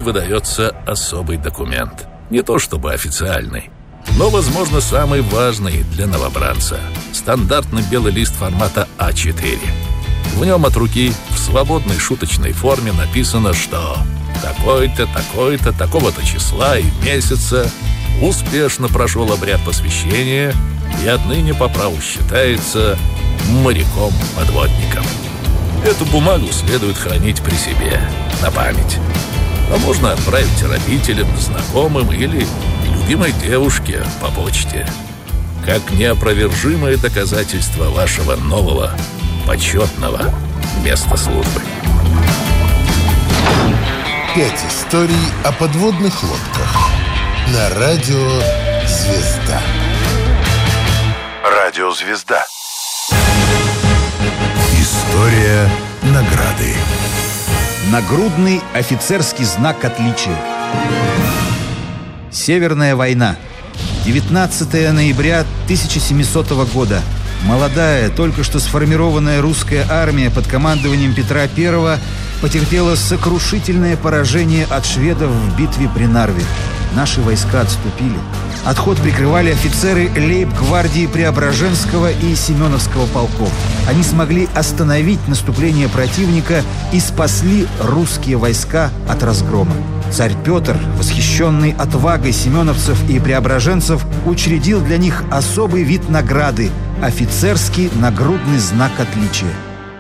выдается особый документ. Не то чтобы официальный, но, возможно, самый важный для новобранца. Стандартный белый лист формата А4. В нем от руки в свободной шуточной форме написано, что такой-то, такой-то, такого-то числа и месяца успешно прошел обряд посвящения и отныне по праву считается моряком-подводником. Эту бумагу следует хранить при себе, на память. А можно отправить родителям, знакомым или любимой девушке по почте. Как неопровержимое доказательство вашего нового, почетного места службы. 5 историй о подводных лодках на радио «Звезда». Радио «Звезда». История награды. Нагрудный офицерский знак отличия. Северная война. 19 ноября 1700 года. Молодая, только что сформированная русская армия под командованием Петра I потерпела сокрушительное поражение от шведов в битве при Нарве. Наши войска отступили. Отход прикрывали офицеры лейб-гвардии Преображенского и Семеновского полков. Они смогли остановить наступление противника и спасли русские войска от разгрома. Царь Петр, восхищенный отвагой семеновцев и преображенцев, учредил для них особый вид награды – офицерский нагрудный знак отличия.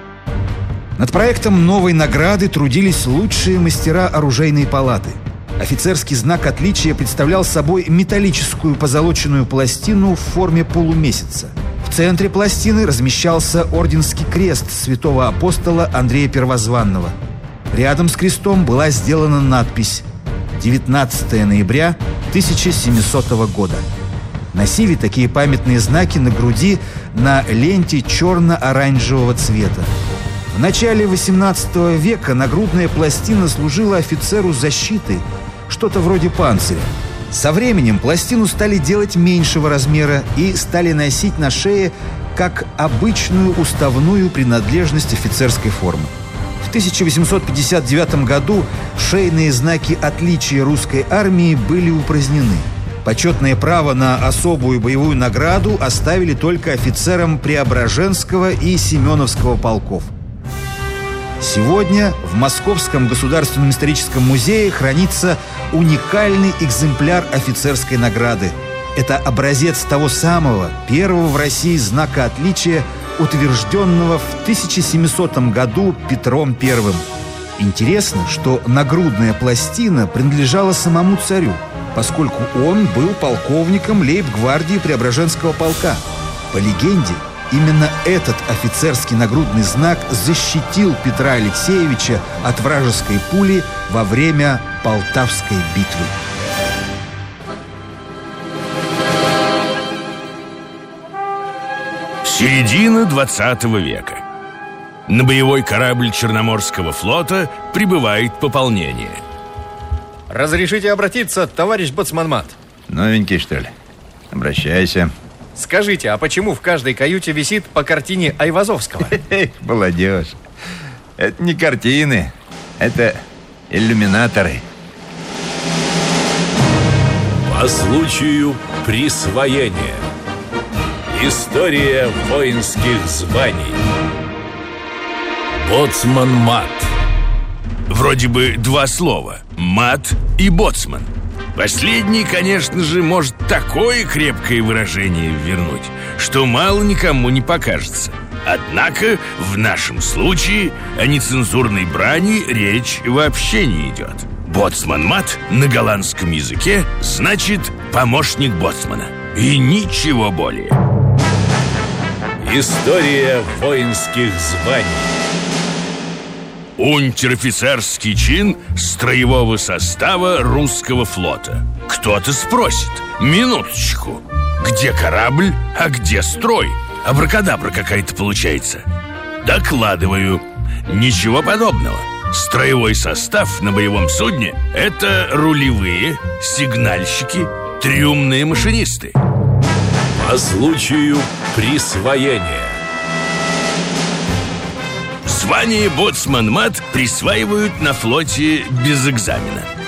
Над проектом новой награды трудились лучшие мастера оружейной палаты. Офицерский знак отличия представлял собой металлическую позолоченную пластину в форме полумесяца. В центре пластины размещался орденский крест святого апостола Андрея Первозванного. Рядом с крестом была сделана надпись «19 ноября 1700 года». Носили такие памятные знаки на груди на ленте черно-оранжевого цвета. В начале XVIII века нагрудная пластина служила офицеру защитой, что-то вроде панциря. Со временем пластину стали делать меньшего размера и стали носить на шее как обычную уставную принадлежность офицерской формы. В 1859 году шейные знаки отличия русской армии были упразднены. Почетное право на особую боевую награду оставили только офицерам Преображенского и Семеновского полков. Сегодня в Московском государственном историческом музее хранится уникальный экземпляр офицерской награды. Это образец того самого первого в России знака отличия, утвержденного в 1700 году Петром I. Интересно, что нагрудная пластина принадлежала самому царю, поскольку он был полковником лейб-гвардии Преображенского полка. По легенде, именно этот офицерский нагрудный знак защитил Петра Алексеевича от вражеской пули во время Полтавской битвы. Середина 20 века. На боевой корабль Черноморского флота прибывает пополнение. Разрешите обратиться, товарищ боцман-мат? Новенький, что ли? Обращайся. Скажите, а почему в каждой каюте висит по картине Айвазовского? Молодежь. Это не картины, это иллюминаторы. По случаю присвоения. История воинских званий. Боцман-мат. Вроде бы два слова – мат и боцман. Последний, конечно же, может такое крепкое выражение вернуть, что мало никому не покажется. Однако в нашем случае о нецензурной брани речь вообще не идет. Боцман-мат на голландском языке значит «помощник боцмана». И ничего более. История воинских званий. Унтер-офицерский чин строевого состава русского флота. Кто-то спросит: минуточку, где корабль, а где строй? Абракадабра какая-то получается. Докладываю, ничего подобного. Строевой состав на боевом судне – это рулевые, сигнальщики, трюмные машинисты. По случаю присвоения. Звание боцман-мат присваивают на флоте без экзамена.